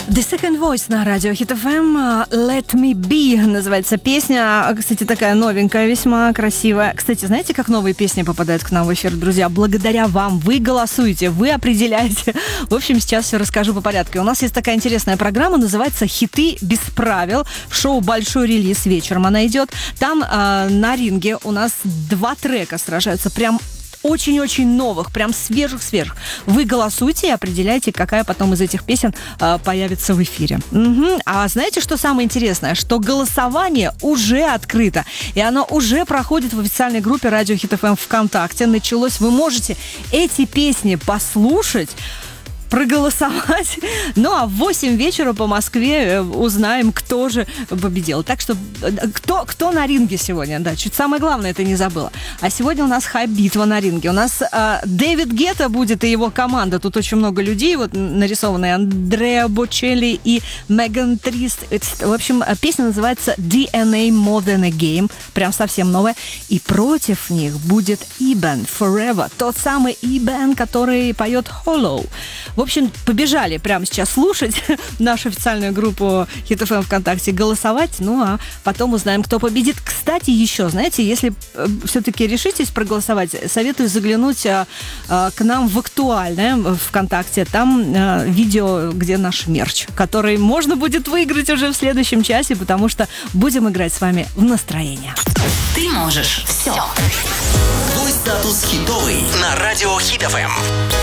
The Second Voice на радио Hit FM. Let Me Be называется песня. Кстати, такая новенькая, весьма красивая. Кстати, знаете, как новые песни попадают к нам в эфир, друзья? Благодаря вам. Вы голосуете, вы определяете. В общем, сейчас все расскажу по порядку. У нас есть такая интересная программа, называется «Хиты без правил». В шоу «Большой релиз» вечером она идет. Там на ринге у нас 2 трека сражаются. Прям очень-очень новых, прям свежих-свежих. Вы голосуйте и определяйте, какая потом из этих песен появится в эфире. Угу. А знаете, что самое интересное? Что голосование уже открыто, и оно уже проходит в официальной группе Радио Hit FM ВКонтакте. Началось. Вы можете эти песни послушать, проголосовать. Ну, а в 8 вечера по Москве узнаем, кто же победил. Так что, кто на ринге сегодня? Да, чуть самое главное, это не забыла. А сегодня у нас хайп-битва на ринге. У нас Дэвид Гетта будет и его команда. Тут очень много людей, вот нарисованные Андреа Бочелли и Меган Трист. В общем, песня называется DNA More Than a Game. Прям совсем новая. И против них будет Eben Forever. Тот самый Eben, который поет Hollow. В общем, побежали прямо сейчас слушать нашу официальную группу Hit FM ВКонтакте, голосовать, ну а потом узнаем, кто победит. Кстати, еще, знаете, если все-таки решитесь проголосовать, советую заглянуть к нам в актуальное ВКонтакте. Там видео, где наш мерч, который можно будет выиграть уже в следующем часе, потому что будем играть с вами в настроение. Ты можешь все. Твой статус хитовый на радио Hit FM.